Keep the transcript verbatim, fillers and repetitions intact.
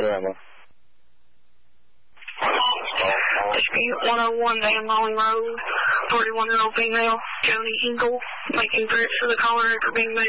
Yeah, man. Dispute one oh one Van Molly Road, forty-one-year-old female, Joni Engel, making threats to the caller after being made